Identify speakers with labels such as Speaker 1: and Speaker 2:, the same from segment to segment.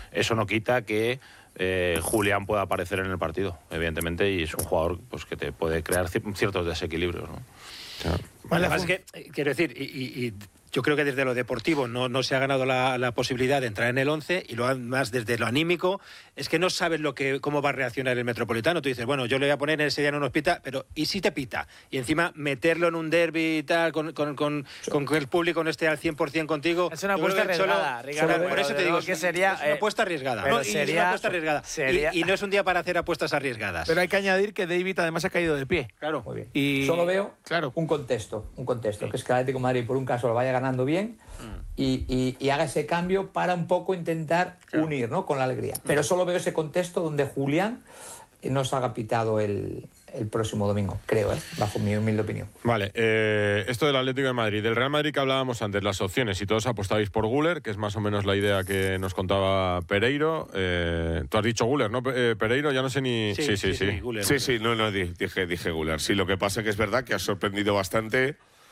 Speaker 1: Eso no quita que Julián pueda aparecer en el partido, evidentemente, y es un jugador pues que te puede crear ciertos desequilibrios, ¿no?
Speaker 2: Bueno, es que, quiero decir, y yo creo que desde lo deportivo no se ha ganado la posibilidad de entrar en el 11, y lo más desde lo anímico es que no sabes cómo va a reaccionar el Metropolitano. Tú dices, bueno, yo le voy a poner ese día no nos pita, pero ¿y si te pita? Y encima meterlo en un derbi y tal, con que el público no esté al 100% contigo.
Speaker 3: Es una apuesta arriesgada, Ricardo.
Speaker 2: Por eso te digo,
Speaker 3: que sería,
Speaker 2: es una apuesta arriesgada.
Speaker 3: Pero
Speaker 2: Es una apuesta arriesgada. Y no es un día para hacer apuestas arriesgadas.
Speaker 4: Pero hay que añadir que David además ha caído de pie.
Speaker 2: Claro.
Speaker 5: Muy bien.
Speaker 4: Y
Speaker 5: solo veo
Speaker 4: claro,
Speaker 5: un contexto, que es que el Atlético de Madrid por un caso lo vaya ganando bien y haga ese cambio para un poco intentar unir, ¿no?, con la alegría. Pero solo veo ese contexto donde Julián nos haga pitado el próximo domingo, creo, bajo mi humilde opinión.
Speaker 6: Vale, esto del Atlético de Madrid. Del Real Madrid que hablábamos antes, las opciones, y todos apostabais por Güler, que es más o menos la idea que nos contaba Pereiro. Tú has dicho Güler, ¿no, Pereiro? Ya no sé ni...
Speaker 1: Sí,
Speaker 7: Güler. Sí, no, dije Güler. Sí, lo que pasa que es verdad que ha sorprendido bastante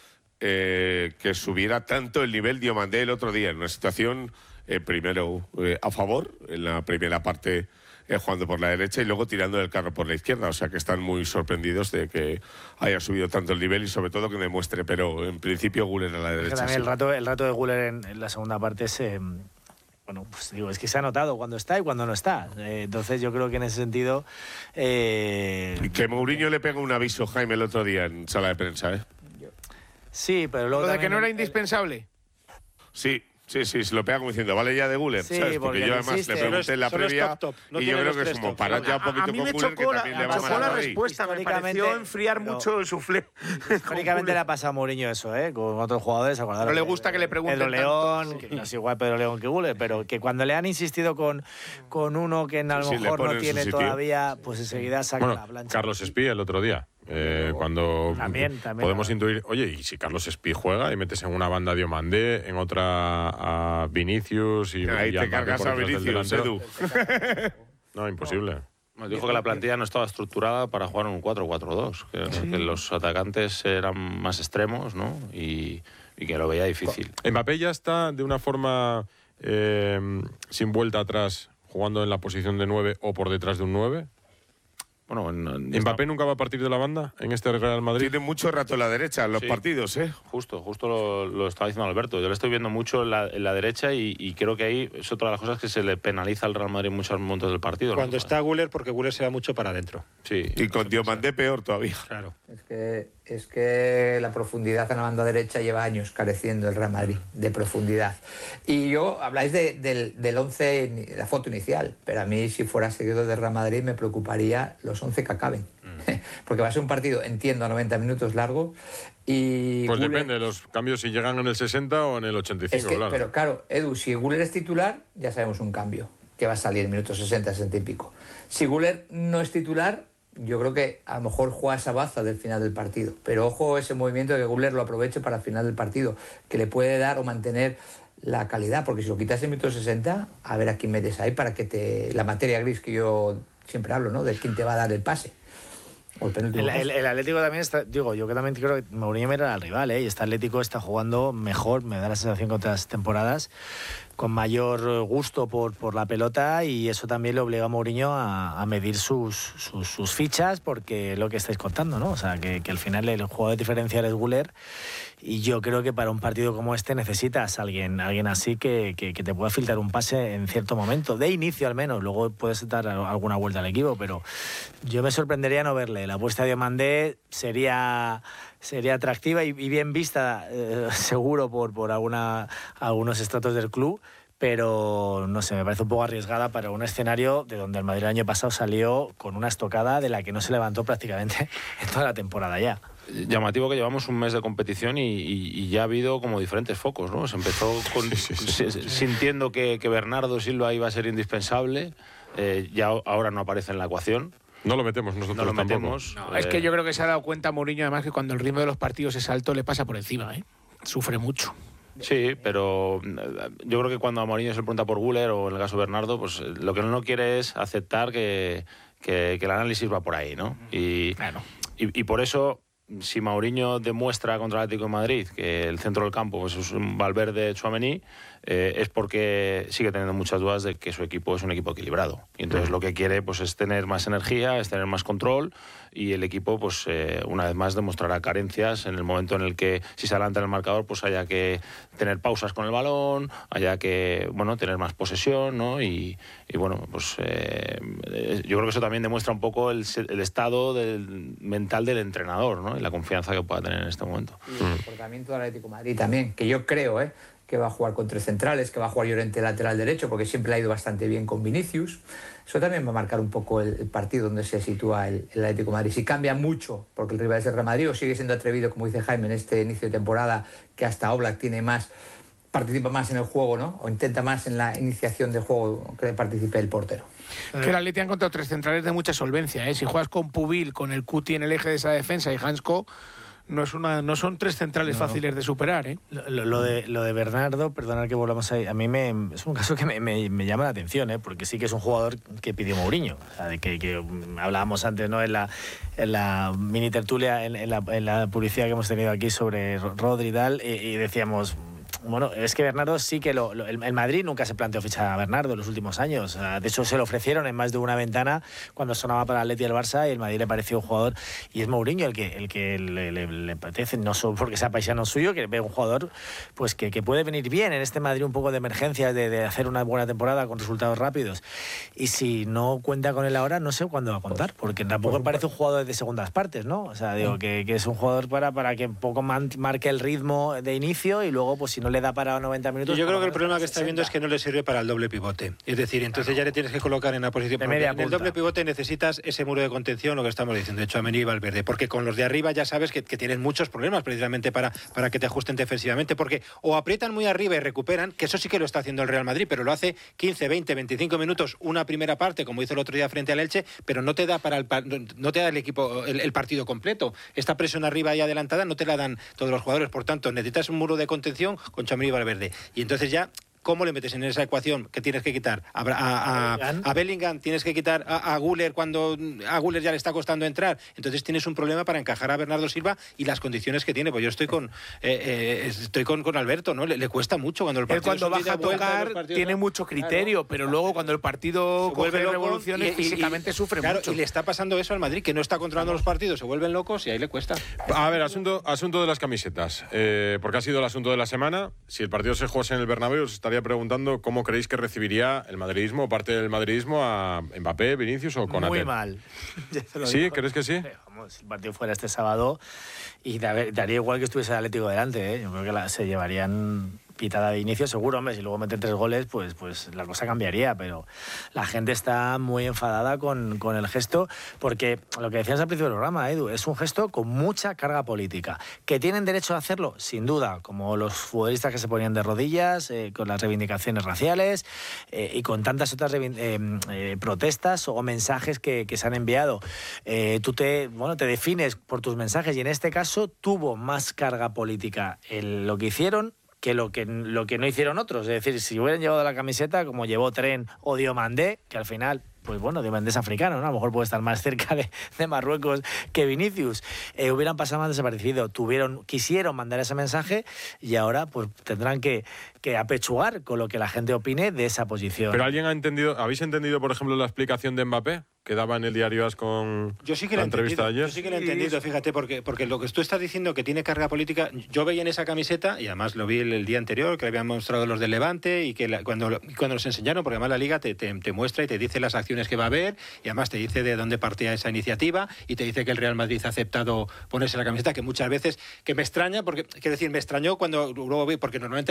Speaker 7: que subiera tanto el nivel Diomandé el otro día, en una situación, primero a favor, en la primera parte jugando por la derecha y luego tirando el carro por la izquierda. O sea que están muy sorprendidos de que haya subido tanto el nivel y sobre todo que demuestre, pero en principio Güler a la derecha.
Speaker 3: También el rato de Güler en la segunda parte es... bueno, pues digo, es que se ha notado cuando está y cuando no está. Entonces yo creo que en ese sentido...
Speaker 7: Y que Mourinho le pegó un aviso, Jaime, el otro día en sala de prensa, ¿eh?
Speaker 3: Sí, pero luego...
Speaker 4: Lo de que no era indispensable.
Speaker 7: Sí, se lo pega como diciendo, vale ya de Güler,
Speaker 3: sí,
Speaker 7: ¿sabes? Porque yo además le pregunté en la previa y yo creo que es como parar ya un poquito con Güler, que también le va mal
Speaker 4: la
Speaker 7: a Madrid.
Speaker 4: respuesta, me pareció enfriar mucho el suflé.
Speaker 3: Históricamente le ha pasado a Mourinho eso, con otros jugadores.
Speaker 4: No le gusta que le pregunten
Speaker 3: Pedro León,
Speaker 4: tanto,
Speaker 3: que no es igual Pedro León que Güler, pero que cuando le han insistido con uno que a lo mejor no tiene todavía, pues enseguida saca la plancha.
Speaker 6: Carlos Espí el otro día. Cuando
Speaker 3: también,
Speaker 6: podemos intuir, oye, y si Carlos Espí juega y metes en una banda a Diomandé, en otra a Vinicius y
Speaker 7: ahí te cargas a Vinicius, Edu.
Speaker 6: No, imposible.
Speaker 1: Nos dijo que la plantilla no estaba estructurada para jugar un 4-4-2, que los atacantes eran más extremos, ¿no? Y que lo veía difícil.
Speaker 6: Mbappé ya está de una forma sin vuelta atrás, jugando en la posición de 9 o por detrás de un 9.
Speaker 1: Bueno,
Speaker 6: ¿Mbappé nunca va a partir de la banda en este Real Madrid?
Speaker 7: Tiene mucho rato en la derecha en los partidos, ¿eh?
Speaker 1: Justo lo estaba diciendo Alberto. Yo le estoy viendo mucho en la derecha y creo que ahí es otra de las cosas que se le penaliza al Real Madrid en muchos momentos del partido.
Speaker 2: Cuando está Güler, porque Güler se va mucho para adentro.
Speaker 1: Sí.
Speaker 7: Y con Diomandé peor todavía.
Speaker 2: Claro.
Speaker 5: Es que la profundidad en la banda derecha lleva años careciendo el Real Madrid de profundidad. Y habláis del 11, la foto inicial, pero a mí si fuera seguidor del Real Madrid me preocuparía los 11 que acaben. Porque va a ser un partido, entiendo, a 90 minutos largo. Y
Speaker 6: pues
Speaker 5: Güler,
Speaker 6: depende de los cambios, si llegan en el 60 o en el 85, claro.
Speaker 5: Pero claro, Edu, si Güler es titular, ya sabemos un cambio, que va a salir en minutos 60, 60 y pico. Si Güler no es titular, yo creo que a lo mejor juega esa baza del final del partido. Pero ojo ese movimiento de que Güler lo aproveche para el final del partido, que le puede dar o mantener la calidad, porque si lo quitas en minutos 60, a ver a quién metes ahí para que la materia gris que yo siempre hablo, ¿no? De quién te va a dar el pase.
Speaker 3: El Atlético también está, yo que también creo que Mourinho era el rival, y este Atlético está jugando mejor, me da la sensación que otras temporadas, con mayor gusto por la pelota, y eso también le obliga a Mourinho a medir sus fichas, porque lo que estáis contando, ¿no? O sea, que al final el jugador diferencial es Güler, y yo creo que para un partido como este necesitas a alguien así que te pueda filtrar un pase en cierto momento, de inicio al menos, luego puedes dar alguna vuelta al equipo, pero yo me sorprendería no verle. La apuesta de Diomandé sería atractiva y bien vista, seguro, por algunos estratos del club, pero no sé, me parece un poco arriesgada para un escenario de donde el Madrid el año pasado salió con una estocada de la que no se levantó prácticamente en toda la temporada ya.
Speaker 1: Llamativo que llevamos un mes de competición y ya ha habido como diferentes focos, ¿no? Se empezó sintiendo que Bernardo Silva iba a ser indispensable, ya ahora no aparece en la ecuación.
Speaker 6: No lo metemos nosotros.
Speaker 1: No lo metemos.
Speaker 4: No, es que yo creo que se ha dado cuenta Mourinho además que cuando el ritmo de los partidos es alto le pasa por encima, sufre mucho.
Speaker 1: Sí, pero yo creo que cuando a Mourinho se le pregunta por Güler o en el caso de Bernardo, pues lo que no quiere es aceptar que el análisis va por ahí, ¿no?
Speaker 4: Claro.
Speaker 1: Y por eso, si Mourinho demuestra contra el Atlético de Madrid que el centro del campo pues es un Valverde, Tchouaméni, es porque sigue teniendo muchas dudas de que su equipo es un equipo equilibrado. Y entonces lo que quiere pues, es tener más energía, es tener más control, y el equipo, pues una vez más, demostrará carencias en el momento en el que, si se adelanta el marcador, pues haya que tener pausas con el balón, haya que, bueno, tener más posesión, ¿no? Y bueno, pues yo creo que eso también demuestra un poco el estado mental del entrenador, ¿no? Y la confianza que pueda tener en este momento.
Speaker 5: Y el comportamiento del Atlético de Madrid también, que yo creo, que va a jugar con 3 centrales, que va a jugar Llorente lateral derecho, porque siempre le ha ido bastante bien con Vinicius. Eso también va a marcar un poco el partido donde se sitúa el Atlético de Madrid. Si cambia mucho, porque el rival es el Real Madrid, o sigue siendo atrevido, como dice Jaime, en este inicio de temporada, que hasta Oblak participa más en el juego, ¿no? O intenta más en la iniciación del juego que participe el portero.
Speaker 4: Que el Atlético ha encontrado 3 centrales de mucha solvencia, ¿eh? Si juegas con Pubil, con el Cuti en el eje de esa defensa y Hansko, no son 3 centrales fáciles de superar, ¿eh?
Speaker 3: Lo de Bernardo, perdonad que volvamos ahí, a mí es un caso que me llama la atención, porque sí que es un jugador que pidió Mourinho. O sea, de que hablábamos antes, ¿no? En la mini tertulia, en la publicidad que hemos tenido aquí sobre Rodri y tal, y decíamos... Bueno, es que Bernardo sí que el Madrid nunca se planteó fichar a Bernardo en los últimos años. De hecho, se lo ofrecieron en más de una ventana cuando sonaba para el Atleti y el Barça, y el Madrid le pareció un jugador, y es Mourinho el que le apetece, no solo porque sea paisano suyo, que ve un jugador pues que puede venir bien en este Madrid, un poco de emergencia, de hacer una buena temporada con resultados rápidos. Y si no cuenta con él ahora, no sé cuándo va a contar, porque tampoco parece un jugador de segundas partes, ¿no? O sea, digo que es un jugador para que un poco marque el ritmo de inicio, y luego, pues si no le da para 90 minutos...
Speaker 2: Yo creo que el problema que está viendo es que no le sirve para el doble pivote. Es decir, entonces ya le tienes que colocar en la posición...
Speaker 3: De media
Speaker 2: en el doble pivote necesitas ese muro de contención, lo que estamos diciendo, de Tchouaméni y Valverde, porque con los de arriba ya sabes que tienen muchos problemas precisamente para que te ajusten defensivamente, porque o aprietan muy arriba y recuperan, que eso sí que lo está haciendo el Real Madrid, pero lo hace 15, 20, 25 minutos una primera parte, como hizo el otro día frente al Elche, pero no te da no te da el equipo el partido completo. Esta presión arriba y adelantada no te la dan todos los jugadores, por tanto necesitas un muro de contención con Tchouaméni y Valverde. Y entonces ya, ¿cómo le metes en esa ecuación que tienes que quitar? A Bellingham, tienes que quitar a Güler cuando a Güler ya le está costando entrar. Entonces tienes un problema para encajar a Bernardo Silva y las condiciones que tiene. Pues yo estoy con Alberto, ¿no? Le cuesta mucho cuando el partido...
Speaker 4: Él cuando baja a tocar tiene mucho criterio, claro, pero luego cuando el partido coge revoluciones físicamente sufre mucho.
Speaker 2: Y le está pasando eso al Madrid, que no está controlando los partidos, se vuelven locos y ahí le cuesta.
Speaker 6: A ver, asunto de las camisetas, porque ha sido el asunto de la semana. Si el partido se jugase en el Bernabéu, os estaría preguntando cómo creéis que recibiría el madridismo o parte del madridismo a Mbappé, Vinicius o Konaté.
Speaker 3: Muy mal.
Speaker 6: ¿Sí? ¿Crees que sí?
Speaker 3: Vamos, si el partido fuera este sábado, y daría igual que estuviese el Atlético delante, ¿eh? Yo creo que se llevarían pitada de inicio, seguro, hombre, si luego meten 3 goles, pues la cosa cambiaría, pero la gente está muy enfadada con el gesto, porque lo que decías al principio del programa, Edu, es un gesto con mucha carga política. ¿Que tienen derecho a hacerlo? Sin duda, como los futbolistas que se ponían de rodillas, con las reivindicaciones raciales, y con tantas otras protestas o mensajes que se han enviado. Tú te defines por tus mensajes, y en este caso tuvo más carga política lo que hicieron que lo que no hicieron otros. Es decir, si hubieran llevado la camiseta como llevó Tren o Diomandé, que al final, pues bueno, Diomandé es africano, ¿no? A lo mejor puede estar más cerca de Marruecos que Vinicius, hubieran pasado más desaparecido. Quisieron mandar ese mensaje, y ahora pues tendrán que apechugar con lo que la gente opine de esa posición.
Speaker 6: Pero ¿habéis entendido, por ejemplo, la explicación de Mbappé que daba en el diario AS con la entrevista de ayer?
Speaker 2: Yo sí que lo he entendido, fíjate, porque lo que tú estás diciendo que tiene carga política, yo veía en esa camiseta, y además lo vi el día anterior, que le habían mostrado los del Levante, y que cuando los enseñaron, porque además la Liga te muestra y te dice las acciones que va a haber, y además te dice de dónde partía esa iniciativa, y te dice que el Real Madrid ha aceptado ponerse la camiseta, que muchas veces, que me extraña, porque, quiero decir, me extrañó cuando luego vi, porque normalmente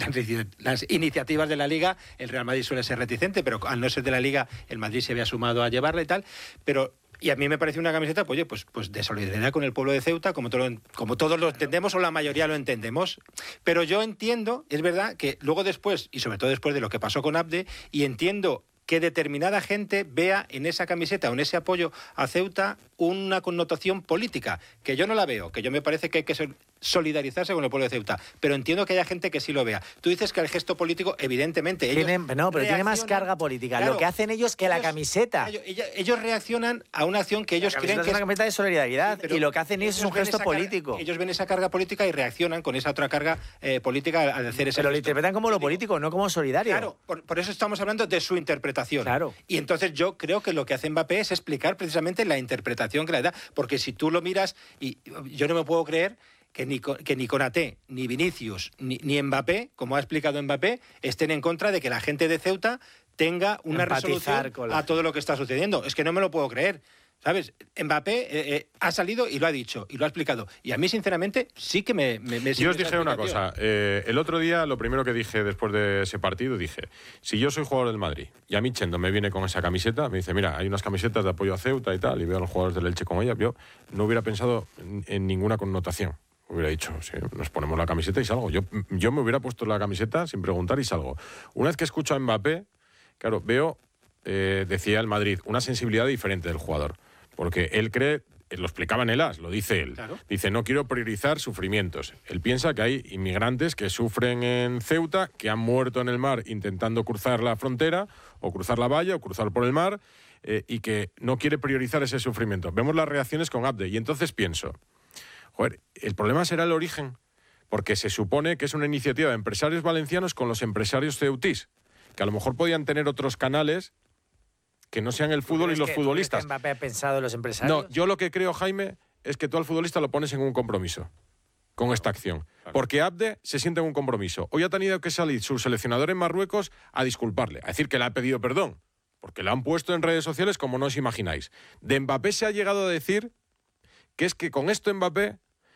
Speaker 2: las iniciativas de la Liga, el Real Madrid suele ser reticente, pero al no ser de la Liga, el Madrid se había sumado a llevarla y tal, y a mí me parece una camiseta, pues de solidaridad con el pueblo de Ceuta, como todos lo entendemos, o la mayoría lo entendemos. Pero yo entiendo, es verdad, que luego después, y sobre todo después de lo que pasó con Abde, y entiendo que determinada gente vea en esa camiseta o en ese apoyo a Ceuta una connotación política, que yo no la veo, que yo me parece que hay que ser solidarizarse con el pueblo de Ceuta. Pero entiendo que haya gente que sí lo vea. Tú dices que el gesto político, evidentemente...
Speaker 3: pero tiene más carga política. Claro, lo que hacen ellos que la camiseta...
Speaker 2: Ellos reaccionan a una acción que ellos creen que
Speaker 3: es una camiseta de solidaridad, y lo que hacen ellos es un gesto político.
Speaker 2: Ellos ven esa carga política y reaccionan con esa otra carga política al hacer ese
Speaker 3: Pero
Speaker 2: gesto.
Speaker 3: lo interpretan como lo político, no como solidario.
Speaker 2: Claro, por eso estamos hablando de su interpretación.
Speaker 3: Claro.
Speaker 2: Y entonces yo creo que lo que hace Mbappé es explicar precisamente la interpretación que le da, porque si tú lo miras, y yo no me puedo creer que ni Konaté, ni Vinicius, ni Mbappé, como ha explicado Mbappé, estén en contra de que la gente de Ceuta tenga una resolución a todo lo que está sucediendo. Es que no me lo puedo creer. ¿Sabes? Mbappé ha salido y lo ha dicho, y lo ha explicado. Y a mí, sinceramente, sí que me
Speaker 6: Yo os dije una cosa. El otro día, lo primero que dije después de ese partido, dije, si yo soy jugador del Madrid y a mí Chendo me viene con esa camiseta, me dice, mira, hay unas camisetas de apoyo a Ceuta y tal, y veo a los jugadores del Elche con ella, yo no hubiera pensado en ninguna connotación. Hubiera dicho, sí, nos ponemos la camiseta y salgo. Yo me hubiera puesto la camiseta sin preguntar y salgo. Una vez que escucho a Mbappé, claro, veo, decía el Madrid, una sensibilidad diferente del jugador. Porque él cree, lo explicaba en el AS, lo dice él.
Speaker 2: Claro.
Speaker 6: Dice, no quiero priorizar sufrimientos. Él piensa que hay inmigrantes que sufren en Ceuta, que han muerto en el mar intentando cruzar la frontera, o cruzar la valla, o cruzar por el mar, y que no quiere priorizar ese sufrimiento. Vemos las reacciones con Abde, y entonces pienso, joder, el problema será el origen, porque se supone que es una iniciativa de empresarios valencianos con los empresarios ceutís, que a lo mejor podían tener otros canales que no sean el fútbol y los futbolistas.
Speaker 3: ¿Mbappé ha pensado en los empresarios?
Speaker 6: No, yo lo que creo, Jaime, es que tú al futbolista lo pones en un compromiso con esta acción. Claro. Porque Abde se siente en un compromiso. Hoy ha tenido que salir su seleccionador en Marruecos a disculparle, a decir que le ha pedido perdón, porque lo han puesto en redes sociales como no os imagináis. De Mbappé se ha llegado a decir que es que con esto Mbappé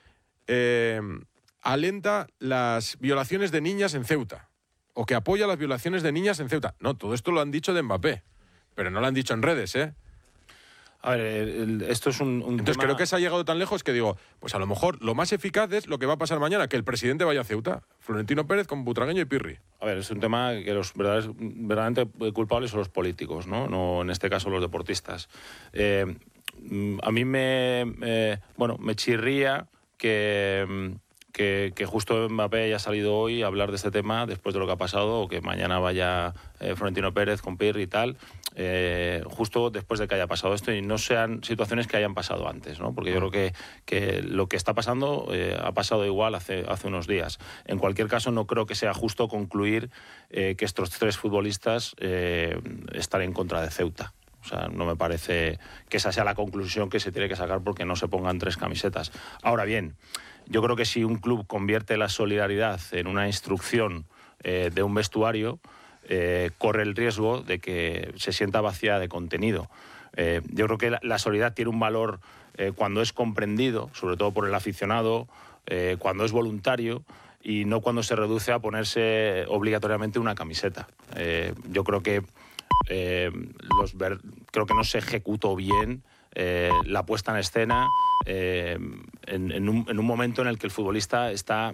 Speaker 6: alenta las violaciones de niñas en Ceuta, o que apoya las violaciones de niñas en Ceuta. No, todo esto lo han dicho de Mbappé. Pero no lo han dicho en redes, ¿eh?
Speaker 1: A ver, esto es un
Speaker 6: Entonces
Speaker 1: tema...
Speaker 6: creo que se ha llegado tan lejos que digo, pues a lo mejor lo más eficaz es lo que va a pasar mañana, que el presidente vaya a Ceuta. Florentino Pérez con Butragueño y Pirri.
Speaker 1: A ver, es un tema que los verdaderamente culpables son los políticos, ¿no? No, en este caso los deportistas. A mí me chirría que justo Mbappé haya salido hoy a hablar de este tema después de lo que ha pasado, o que mañana vaya Florentino Pérez con Pirri y tal, justo después de que haya pasado esto, y no sean situaciones que hayan pasado antes, ¿no? Porque yo creo que lo que está pasando ha pasado igual hace unos días. En cualquier caso, no creo que sea justo concluir que estos tres futbolistas están en contra de Ceuta. O sea, no me parece que esa sea la conclusión que se tiene que sacar porque no se pongan tres camisetas. Ahora bien, yo creo que si un club convierte la solidaridad en una instrucción de un vestuario, corre el riesgo de que se sienta vacía de contenido. Yo creo que la solidaridad tiene un valor cuando es comprendido, sobre todo por el aficionado, cuando es voluntario, y no cuando se reduce a ponerse obligatoriamente una camiseta. Yo creo que creo que no se ejecutó bien la puesta en escena en un momento en el que el futbolista está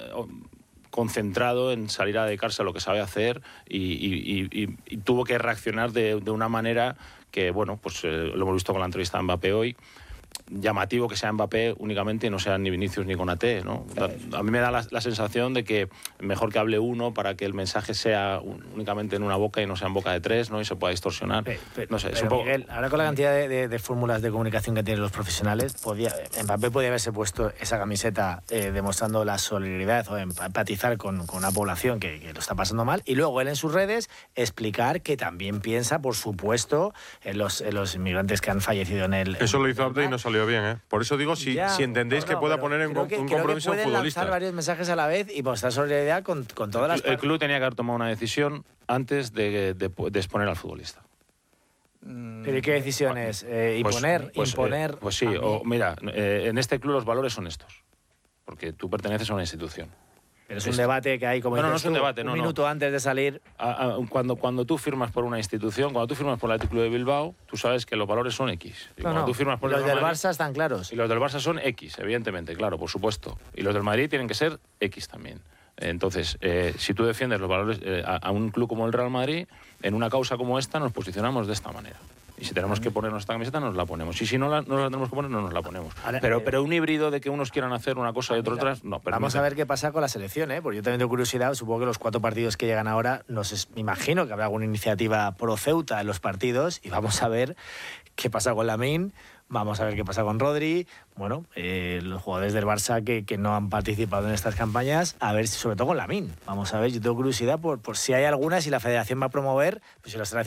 Speaker 1: concentrado en salir a dedicarse a lo que sabe hacer y tuvo que reaccionar de una manera que, bueno, pues lo hemos visto con la entrevista de Mbappé hoy. Llamativo que sea Mbappé únicamente y no sean ni Vinicius ni Konaté, ¿no? A mí me da la sensación de que mejor que hable uno para que el mensaje sea únicamente en una boca y no sea en boca de tres, ¿no? Y se pueda distorsionar. No sé, es un poco...
Speaker 3: Miguel, ahora con la cantidad de fórmulas de comunicación que tienen los profesionales, Mbappé podía haberse puesto esa camiseta demostrando la solidaridad o empatizar con una población que lo está pasando mal, y luego él en sus redes explicar que también piensa, por supuesto, en los inmigrantes que han fallecido en el...
Speaker 6: Eso lo hizo Abde y no salió bien, ¿eh? Por eso digo, si entendéis que pueda poner en un compromiso a un futbolista.
Speaker 3: Lanzar varios mensajes a la vez y mostrar solidaridad con todas las...
Speaker 1: El club tenía que haber tomado una decisión antes de exponer al futbolista.
Speaker 3: ¿Pero y qué decisiones? ¿Imponer?
Speaker 1: Pues sí, mira, en este club los valores son estos, porque tú perteneces a una institución.
Speaker 3: Pero es un debate que hay, como
Speaker 1: no es un debate,
Speaker 3: un minuto antes de salir.
Speaker 1: Cuando tú firmas por una institución, cuando tú firmas por el Athletic Club de Bilbao, tú sabes que los valores son X. Y cuando tú firmas por
Speaker 3: los del Barça están claros.
Speaker 1: Y los del Barça son X, evidentemente, claro, por supuesto. Y los del Madrid tienen que ser X también. Entonces, si tú defiendes los valores a un club como el Real Madrid, en una causa como esta nos posicionamos de esta manera. Y si tenemos que ponernos esta camiseta, nos la ponemos. Y si no la tenemos que poner, no nos la ponemos.
Speaker 3: Ahora,
Speaker 1: Pero un híbrido de que unos quieran hacer una cosa y otros otras, no.
Speaker 3: Vamos a ver qué pasa con la selección, porque yo también tengo curiosidad. Supongo que los 4 partidos que llegan ahora, me imagino que habrá alguna iniciativa pro Ceuta en los partidos, y vamos a ver qué pasa con Lamine. Vamos a ver qué pasa con Rodri. Bueno, los jugadores del Barça que no han participado en estas campañas, a ver, sobre todo con Lamine. Vamos a ver, yo tengo curiosidad por si hay alguna, si la federación va a promover, pues si la